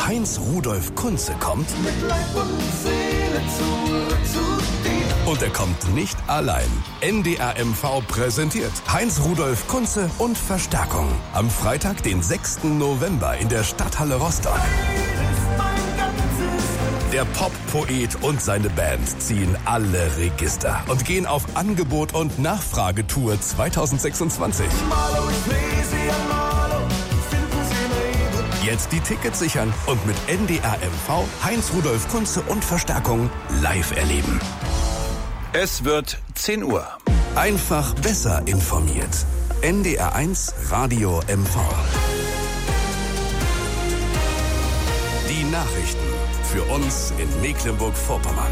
Heinz Rudolf Kunze kommt. Mit Leib und Seele zu dir. Und er kommt nicht allein. NDR MV präsentiert Heinz Rudolf Kunze und Verstärkung. Am Freitag, den 6. November in der Stadthalle Rostock. Der Pop-Poet und seine Band ziehen alle Register und gehen auf Angebot- und Nachfragetour 2026. Jetzt die Tickets sichern und mit NDR MV Heinz Rudolf Kunze und Verstärkung live erleben. Es wird 10 Uhr. Einfach besser informiert. NDR 1 Radio MV. Die Nachrichten für uns in Mecklenburg-Vorpommern.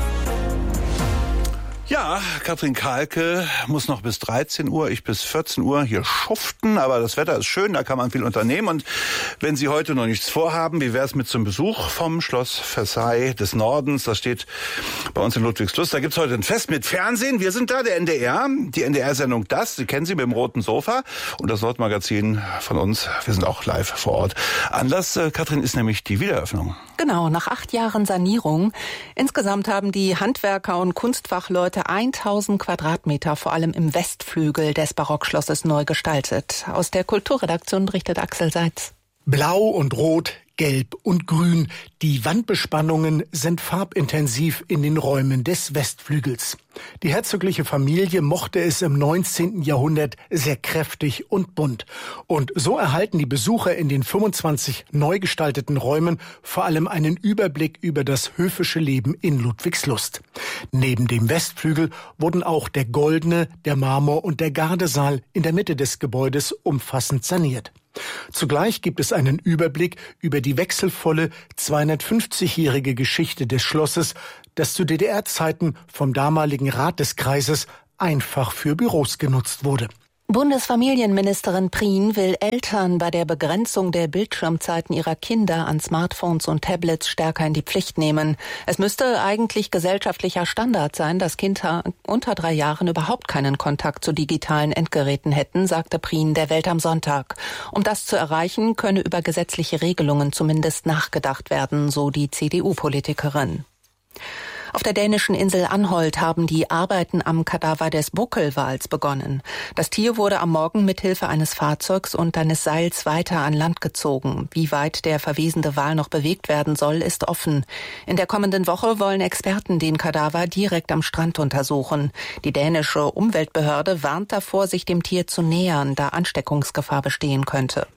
Ja, Katrin Kahlke muss noch bis 13 Uhr, ich bis 14 Uhr hier schuften, aber das Wetter ist schön, da kann man viel unternehmen. Und wenn Sie heute noch nichts vorhaben, wie wäre es mit zum Besuch vom Schloss Versailles des Nordens? Das steht bei uns in Ludwigslust. Da gibt's heute ein Fest mit Fernsehen. Wir sind da, der NDR, die NDR-Sendung Das, Sie kennen sie mit dem roten Sofa. Und das Nordmagazin von uns, wir sind auch live vor Ort. Anlass, Katrin, ist nämlich die Wiedereröffnung. Genau, nach 8 Jahren Sanierung. Insgesamt haben die Handwerker und Kunstfachleute 1000 Quadratmeter, vor allem im Westflügel des Barockschlosses, neu gestaltet. Aus der Kulturredaktion berichtet Axel Seitz. Blau und Rot, Gelb und Grün. Die Wandbespannungen sind farbintensiv in den Räumen des Westflügels. Die herzogliche Familie mochte es im 19. Jahrhundert sehr kräftig und bunt. Und so erhalten die Besucher in den 25 neu gestalteten Räumen vor allem einen Überblick über das höfische Leben in Ludwigslust. Neben dem Westflügel wurden auch der Goldene, der Marmor und der Gardesaal in der Mitte des Gebäudes umfassend saniert. Zugleich gibt es einen Überblick über die wechselvolle 250-jährige Geschichte des Schlosses, das zu DDR-Zeiten vom damaligen Rat des Kreises einfach für Büros genutzt wurde. Bundesfamilienministerin Prien will Eltern bei der Begrenzung der Bildschirmzeiten ihrer Kinder an Smartphones und Tablets stärker in die Pflicht nehmen. Es müsste eigentlich gesellschaftlicher Standard sein, dass Kinder unter 3 Jahren überhaupt keinen Kontakt zu digitalen Endgeräten hätten, sagte Prien der Welt am Sonntag. Um das zu erreichen, könne über gesetzliche Regelungen zumindest nachgedacht werden, so die CDU-Politikerin. Auf der dänischen Insel Anholt haben die Arbeiten am Kadaver des Buckelwals begonnen. Das Tier wurde am Morgen mithilfe eines Fahrzeugs und eines Seils weiter an Land gezogen. Wie weit der verwesende Wal noch bewegt werden soll, ist offen. In der kommenden Woche wollen Experten den Kadaver direkt am Strand untersuchen. Die dänische Umweltbehörde warnt davor, sich dem Tier zu nähern, da Ansteckungsgefahr bestehen könnte.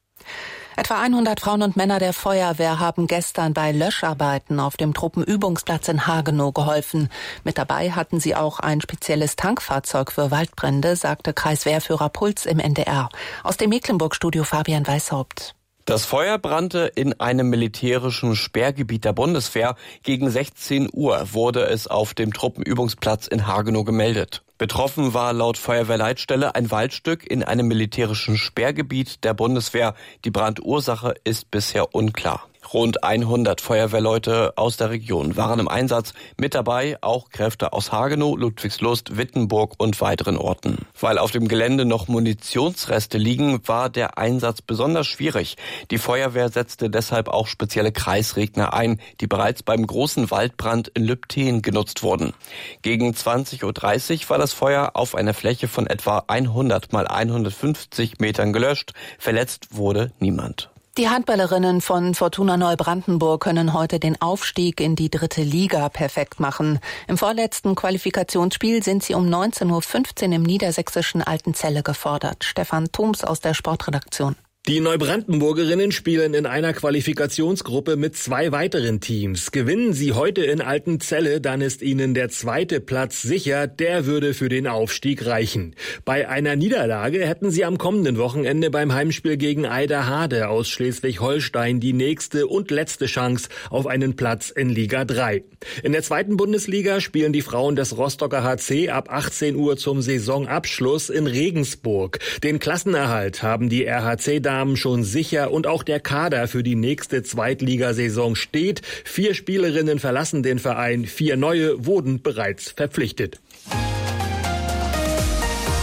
Etwa 100 Frauen und Männer der Feuerwehr haben gestern bei Löscharbeiten auf dem Truppenübungsplatz in Hagenow geholfen. Mit dabei hatten sie auch ein spezielles Tankfahrzeug für Waldbrände, sagte Kreiswehrführer Puls im NDR. Aus dem Mecklenburg-Studio Fabian Weishaupt. Das Feuer brannte in einem militärischen Sperrgebiet der Bundeswehr. Gegen 16 Uhr wurde es auf dem Truppenübungsplatz in Hagenow gemeldet. Betroffen war laut Feuerwehrleitstelle ein Waldstück in einem militärischen Sperrgebiet der Bundeswehr. Die Brandursache ist bisher unklar. Rund 100 Feuerwehrleute aus der Region waren im Einsatz. Mit dabei auch Kräfte aus Hagenow, Ludwigslust, Wittenburg und weiteren Orten. Weil auf dem Gelände noch Munitionsreste liegen, war der Einsatz besonders schwierig. Die Feuerwehr setzte deshalb auch spezielle Kreisregner ein, die bereits beim großen Waldbrand in Lübtheen genutzt wurden. Gegen 20:30 Uhr war das Feuer auf einer Fläche von etwa 100 mal 150 Metern gelöscht. Verletzt wurde niemand. Die Handballerinnen von Fortuna Neubrandenburg können heute den Aufstieg in die 3. Liga perfekt machen. Im vorletzten Qualifikationsspiel sind sie um 19:15 Uhr im niedersächsischen Altenzelle gefordert. Stefan Thoms aus der Sportredaktion. Die Neubrandenburgerinnen spielen in einer Qualifikationsgruppe mit 2 weiteren Teams. Gewinnen sie heute in Altenzelle, dann ist ihnen der 2. Platz sicher. Der würde für den Aufstieg reichen. Bei einer Niederlage hätten sie am kommenden Wochenende beim Heimspiel gegen Eiderhade aus Schleswig-Holstein die nächste und letzte Chance auf einen Platz in Liga 3. In der 2. Bundesliga spielen die Frauen des Rostocker HC ab 18 Uhr zum Saisonabschluss in Regensburg. Den Klassenerhalt haben die RHC-Damen schon sicher und auch der Kader für die nächste Zweitligasaison steht. 4 Spielerinnen verlassen den Verein, 4 neue wurden bereits verpflichtet. Um 3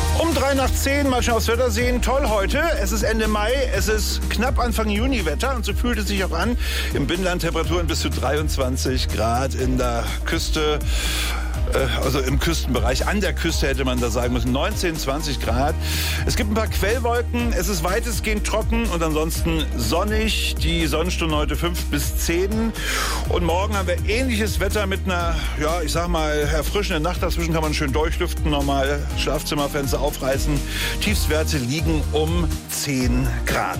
2 nach 10, mal schon aufs Wetter sehen. Toll heute, es ist Ende Mai, es ist knapp Anfang Juni Wetter und so fühlt es sich auch an. Im Binnenland Temperaturen bis zu 23 Grad, in der Küste, also im Küstenbereich, an der Küste hätte man da sagen müssen, 19, 20 Grad. Es gibt ein paar Quellwolken, es ist weitestgehend trocken und ansonsten sonnig. Die Sonnenstunden heute 5 bis 10. Und morgen haben wir ähnliches Wetter mit einer, ja, ich sag mal, erfrischenden Nacht. Dazwischen kann man schön durchlüften, normal Schlafzimmerfenster aufreißen. Tiefstwerte liegen um 10 Grad.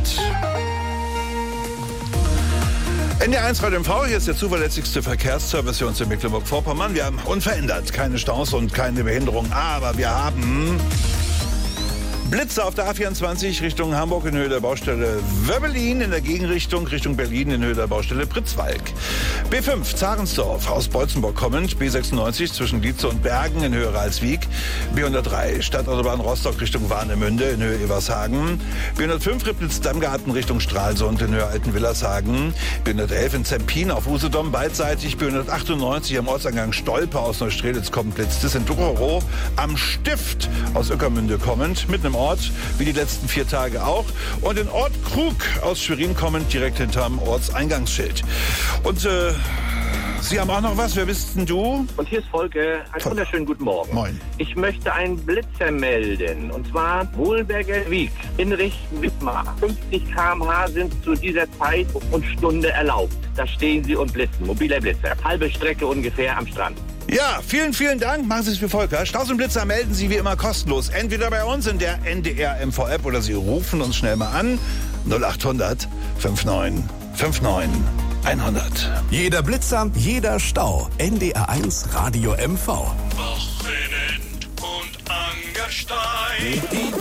NDR1 Radio MV, hier ist der zuverlässigste Verkehrsservice für uns in Mecklenburg-Vorpommern. Wir haben unverändert keine Staus und keine Behinderung, aber wir haben Blitze auf der A24 Richtung Hamburg in Höhe der Baustelle Wöbbelin, in der Gegenrichtung Richtung Berlin in Höhe der Baustelle Pritzwalk. B5 Zarensdorf aus Beutzenburg kommend, B96 zwischen Lietze und Bergen in Höhe Ralswiek, B103 Stadtautobahn Rostock Richtung Warnemünde in Höhe Evershagen, B105 Ribnitz-Dammgarten Richtung Stralsund in Höhe Altenwillershagen, B111 in Zempin auf Usedom beidseitig, B198 am Ortseingang Stolpe aus Neustrelitz kommt Blitz. Das in Duchero am Stift aus Ueckermünde kommend, mitten im Ort, wie die letzten 4 Tage auch. Und in Ort Krug aus Schwerin kommend, direkt hinterm Ortseingangsschild. Und Sie haben auch noch was? Wer bist denn du? Und hier ist Volker. Einen wunderschönen guten Morgen. Moin. Ich möchte einen Blitzer melden. Und zwar Wohlberger Wiek in Richtung Wismar. 50 km/h sind zu dieser Zeit und Stunde erlaubt. Da stehen Sie und blitzen. Mobiler Blitzer. Halbe Strecke ungefähr am Strand. Ja, vielen, vielen Dank. Machen Sie es wie Volker. Staus und Blitzer melden Sie wie immer kostenlos. Entweder bei uns in der NDR MV App oder Sie rufen uns schnell mal an. 0800 59 59 100. Jeder Blitzer, jeder Stau. NDR1 Radio MV. Wochenend und Angerstein. Die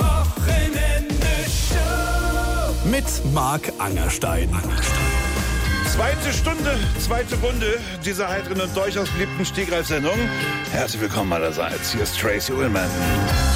Wochenende-Show. Mit Marc Angerstein. Zweite Stunde, zweite Runde dieser heiteren und durchaus beliebten Stegreif-Sendung. Herzlich willkommen allerseits. Hier ist Tracy Ullman.